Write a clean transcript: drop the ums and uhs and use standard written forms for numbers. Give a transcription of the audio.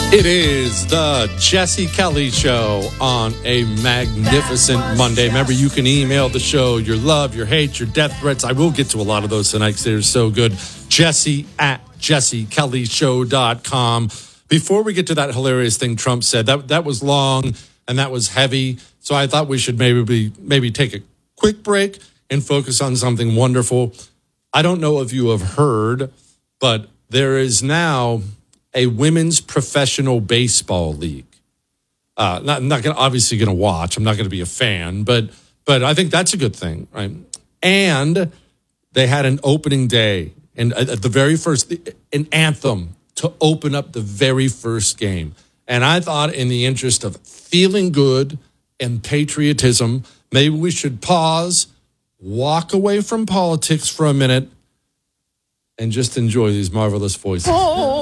It is the Jesse Kelly Show on a magnificent Monday. Remember, you can email the show your love, your hate, your death threats. I will get to a lot of those tonight because they're so good. Jesse at jessekellyshow.com. Before we get to that hilarious thing Trump said, that was long and that was heavy. So I thought we should maybe take a quick break and focus on something wonderful. I don't know if you have heard, but there is now a women's professional baseball league. I'm not obviously going to watch. I'm not going to be a fan, but I think that's a good thing, right? And they had an opening day, and at the very first, an anthem to open up the very first game. And I thought, in the interest of feeling good and patriotism, maybe we should pause, walk away from politics for a minute, and just enjoy these marvelous voices.